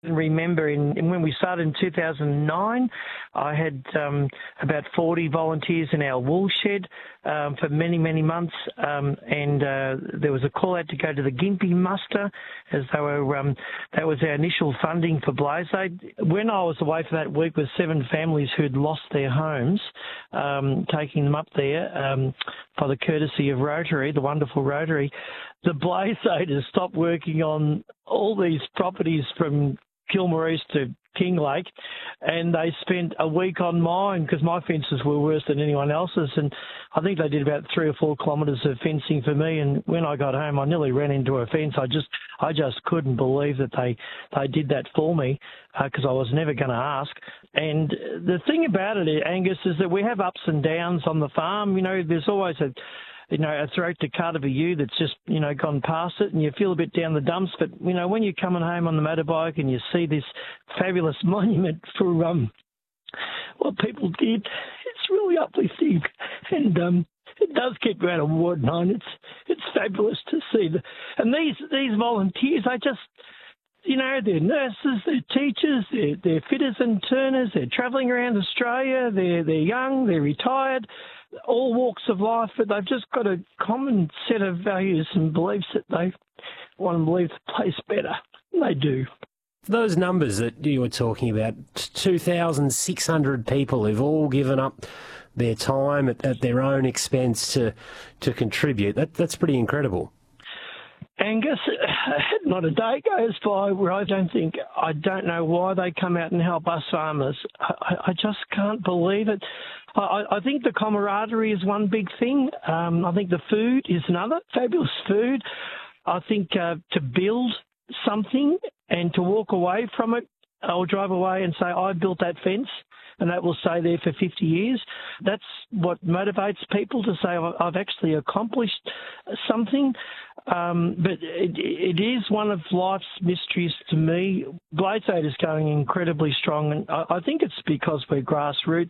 remember when we started in 2009, I had about 40 volunteers in our wool shed for many, many months, and there was a call out to go to the Gympie muster as they were, that was our initial funding for Blaze Aid. When I was away for that week with 7 families who'd lost their homes, taking them up there by the courtesy of Rotary, the wonderful Rotary, the Blaze Aid has stopped working on all these properties from Kilmore East to Kinglake, and they spent a week on mine because my fences were worse than anyone else's, and I think they did about 3 or 4 kilometres of fencing for me, and when I got home I nearly ran into a fence. I just couldn't believe that they did that for me because I was never going to ask. And the thing about it, Angus, is that we have ups and downs on the farm. You know, there's always a throat to cut of a ewe that's just, gone past it, and you feel a bit down the dumps. But, when you're coming home on the motorbike and you see this fabulous monument for what people did, it's really uplifting. And it does keep you out of Ward 9. It's fabulous to see. And these volunteers, they just, they're nurses, they're teachers, they're fitters and turners, they're travelling around Australia, they're young, they're retired, all walks of life, but they've just got a common set of values and beliefs that they want to leave the place better. They do. Those numbers that you were talking about, 2,600 people who've all given up their time at their own expense to contribute, that's pretty incredible. Angus, not a day goes by where I don't know why they come out and help us farmers. I just can't believe it. I think the camaraderie is one big thing. I think the food is another, fabulous food. I think to build something and to walk away from it or drive away and say, I built that fence, and that will stay there for 50 years. That's what motivates people to say, I've actually accomplished something. But it is one of life's mysteries to me. Blaze Aid is going incredibly strong, and I think it's because we're grassroots.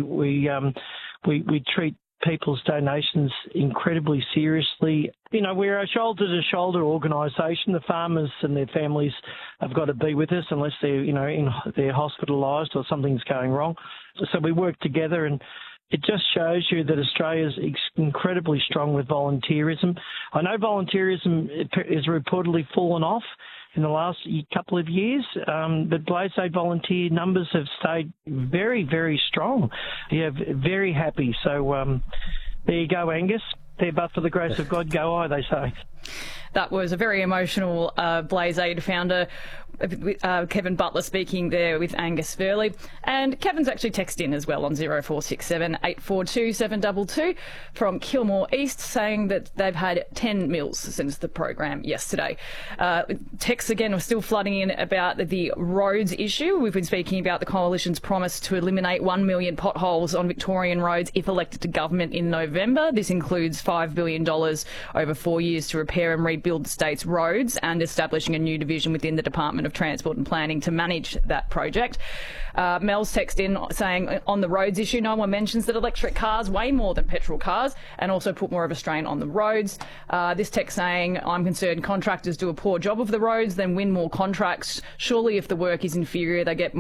We treat people's donations incredibly seriously. We're a shoulder-to-shoulder organisation. The farmers and their families have got to be with us unless they're, they're hospitalised or something's going wrong. So we work together, and it just shows you that Australia's incredibly strong with volunteerism. I know volunteerism is reportedly fallen off in the last couple of years, but Blaze Aid volunteer numbers have stayed very, very strong. Yeah, very happy. So there you go, Angus. There, but for the grace of God, go I, they say. That was a very emotional Blaze Aid founder, Kevin Butler, speaking there with Angus Fairley. And Kevin's actually texted in as well on 0467 842 722 from Kilmore East, saying that they've had 10 meals since the program yesterday. Texts again are still flooding in about the roads issue. We've been speaking about the Coalition's promise to eliminate 1 million potholes on Victorian roads if elected to government in November. This includes $5 billion over 4 years to repair and rebuild the state's roads, and establishing a new division within the Department of Transport and Planning to manage that project. Mel's text in saying on the roads issue, no one mentions that electric cars weigh more than petrol cars and also put more of a strain on the roads. This text saying, I'm concerned contractors do a poor job of the roads, then win more contracts. Surely if the work is inferior,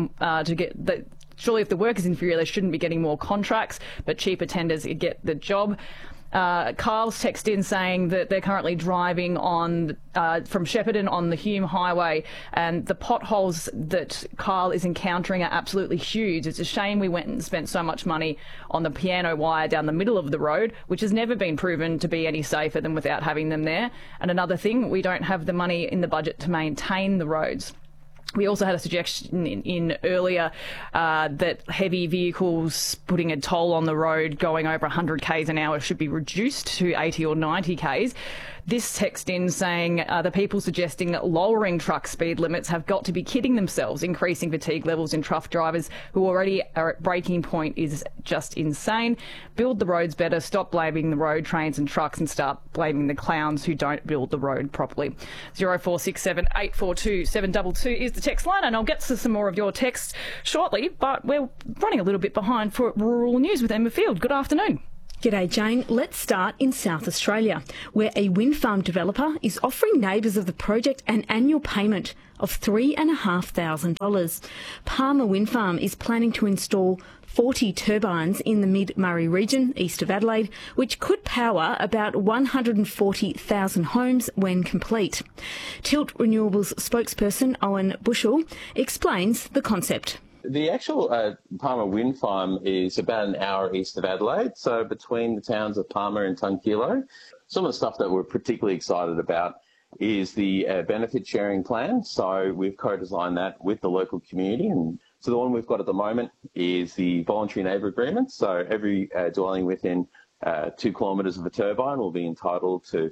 surely if the work is inferior, they shouldn't be getting more contracts, but cheaper tenders get the job. Kyle's text in saying that they're currently driving on from Shepparton on the Hume Highway, and the potholes that Kyle is encountering are absolutely huge. It's a shame we went and spent so much money on the piano wire down the middle of the road, which has never been proven to be any safer than without having them there. And another thing, we don't have the money in the budget to maintain the roads. We also had a suggestion in earlier that heavy vehicles putting a toll on the road going over 100 k's an hour should be reduced to 80 or 90 k's. This text in saying the people suggesting that lowering truck speed limits have got to be kidding themselves. Increasing fatigue levels in truck drivers who already are at breaking point is just insane. Build the roads better, stop blaming the road, trains and trucks, and start blaming the clowns who don't build the road properly. 0467 842 722 is the text line, and I'll get to some more of your texts shortly, but we're running a little bit behind for rural news with Emma Field. Good afternoon. G'day Jane. Let's start in South Australia, where a wind farm developer is offering neighbours of the project an annual payment of $3,500. Palmer Wind Farm is planning to install 40 turbines in the Mid-Murray region, east of Adelaide, which could power about 140,000 homes when complete. Tilt Renewables spokesperson Owen Bushell explains the concept. The actual Palmer Wind Farm is about an hour east of Adelaide, so between the towns of Palmer and Tunkillo. Some of the stuff that we're particularly excited about is the benefit sharing plan. So we've co-designed that with the local community. And so the one we've got at the moment is the voluntary neighbour agreement. So every dwelling within 2 kilometres of a turbine will be entitled to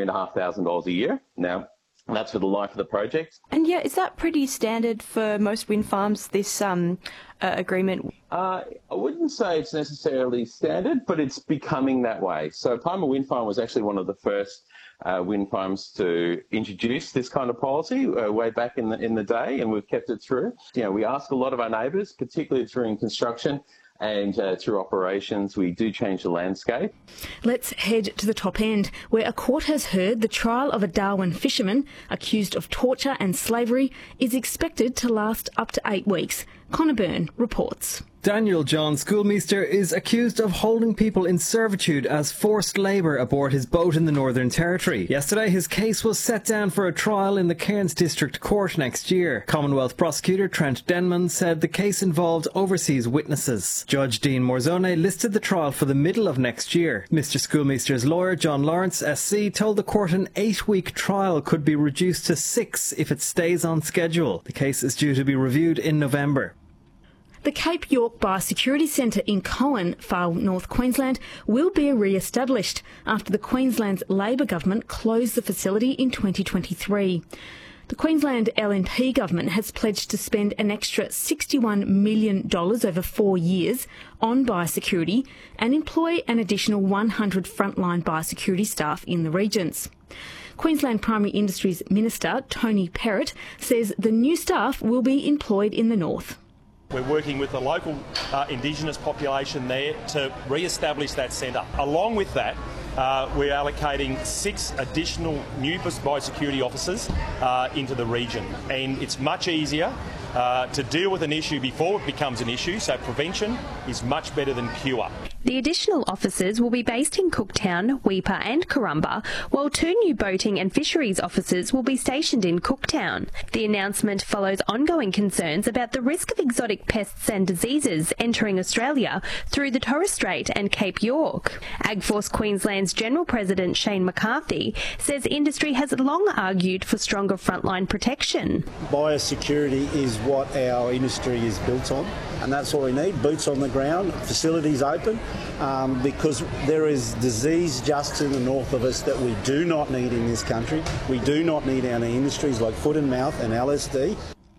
$3,500 a year. Now, that's for the life of the project. And yeah, is that pretty standard for most wind farms, this agreement? I wouldn't say it's necessarily standard, but it's becoming that way. So Palmer Wind Farm was actually one of the first wind farms to introduce this kind of policy way back in the day, and we've kept it through. You know, we ask a lot of our neighbours, particularly through construction and through operations. We do change the landscape. Let's head to the top end, where a court has heard the trial of a Darwin fisherman accused of torture and slavery is expected to last up to 8 weeks. Connor Byrne reports. Daniel John Schoolmeester is accused of holding people in servitude as forced labour aboard his boat in the Northern Territory. Yesterday, his case was set down for a trial in the Cairns District Court next year. Commonwealth prosecutor Trent Denman said the case involved overseas witnesses. Judge Dean Morzone listed the trial for the middle of next year. Mr Schoolmeester's lawyer, John Lawrence SC, told the court an 8-week trial could be reduced to 6 if it stays on schedule. The case is due to be reviewed in November. The Cape York Biosecurity Centre in Cowan, far north Queensland, will be re-established after the Queensland's Labor government closed the facility in 2023. The Queensland LNP government has pledged to spend an extra $61 million over 4 years on biosecurity and employ an additional 100 frontline biosecurity staff in the regions. Queensland Primary Industries Minister Tony Perrott says the new staff will be employed in the north. We're working with the local Indigenous population there to re-establish that centre. Along with that, we're allocating 6 additional new biosecurity officers into the region. And it's much easier to deal with an issue before it becomes an issue, so prevention is much better than cure. The additional officers will be based in Cooktown, Weipa and Corumba, while 2 new boating and fisheries officers will be stationed in Cooktown. The announcement follows ongoing concerns about the risk of exotic pests and diseases entering Australia through the Torres Strait and Cape York. AgForce Queensland's General President Shane McCarthy says industry has long argued for stronger frontline protection. Biosecurity is what our industry is built on, and that's all we need, boots on the ground, facilities open, because there is disease just to the north of us that we do not need in this country. We do not need our industries like foot and mouth and LSD.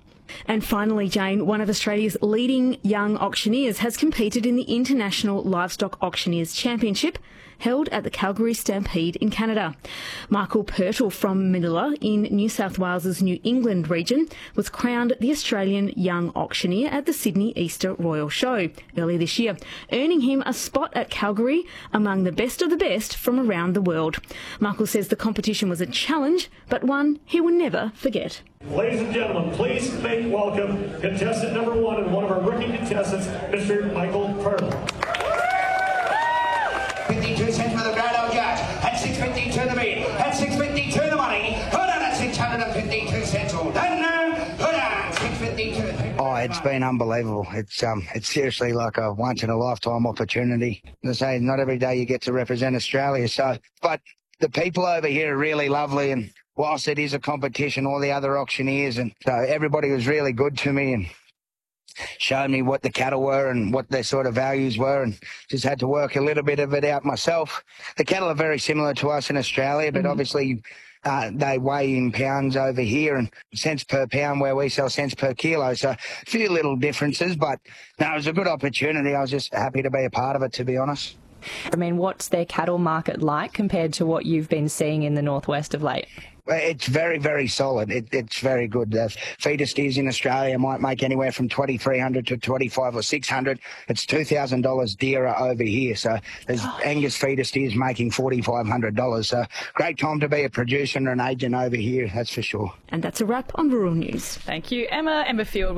And finally, Jane, one of Australia's leading young auctioneers has competed in the International Livestock Auctioneers Championship, held at the Calgary Stampede in Canada. Michael Pirtle from Manila in New South Wales's New England region was crowned the Australian Young Auctioneer at the Sydney Easter Royal Show earlier this year, earning him a spot at Calgary among the best of the best from around the world. Michael says the competition was a challenge, but one he will never forget. Ladies and gentlemen, please make welcome contestant number 1 and one of our rookie contestants, Mr. Michael Pirtle. 52 cents for the great old judge, at 6.50 to the bid, at 6.50 to the money, put on at 652 cents all done, put on 6.52. Oh, it's been unbelievable. It's seriously like a once in a lifetime opportunity. As I say, not every day you get to represent Australia. So, but the people over here are really lovely, and whilst it is a competition, all the other auctioneers, and so everybody was really good to me and showed me what the cattle were and what their sort of values were, and just had to work a little bit of it out myself. The cattle are very similar to us in Australia, but obviously they weigh in pounds over here and cents per pound where we sell cents per kilo. So a few little differences, but no, it was a good opportunity. I was just happy to be a part of it, to be honest. I mean, what's their cattle market like compared to what you've been seeing in the northwest of late? It's very, very solid. It's very good. Feeder steers in Australia might make anywhere from $2,300 to $2,500 or $600. It's $2,000 dearer over here. So there's Angus feeder steers making $4,500. So great time to be a producer and an agent over here, that's for sure. And that's a wrap on Rural News. Thank you, Emma Field.